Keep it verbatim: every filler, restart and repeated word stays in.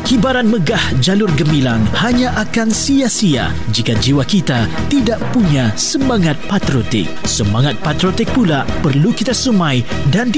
Kibaran megah jalur gemilang hanya akan sia-sia jika jiwa kita tidak punya semangat patriotik. Semangat patriotik pula perlu kita semai dan